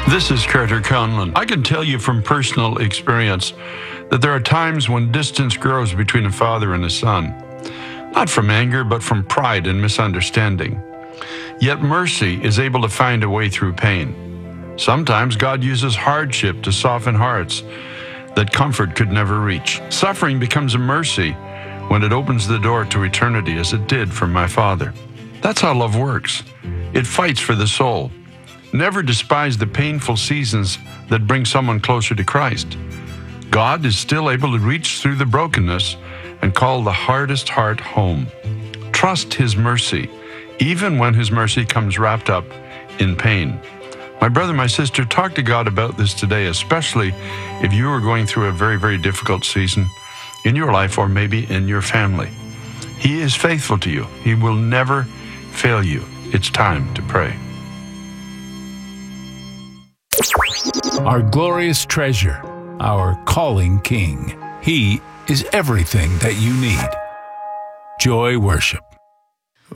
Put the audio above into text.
This is Carter Conlon. I can tell you from personal experience that there are times when distance grows between a father and a son, not from anger, but from pride and misunderstanding. Yet mercy is able to find a way through pain. Sometimes God uses hardship to soften hearts that comfort could never reach. Suffering becomes a mercy when it opens the door to eternity, as it did for my father. That's how love works. It fights for the soul. Never despise the painful seasons that bring someone closer to Christ. God is still able to reach through the brokenness and call the hardest heart home. Trust His mercy, even when His mercy comes wrapped up in pain. My brother, my sister, talk to God about this today, especially if you are going through a very, very difficult season in your life or maybe in your family. He is faithful to you. He will never fail you. It's time to pray. Our glorious treasure, our calling King. He is everything that you need. Joy Worship.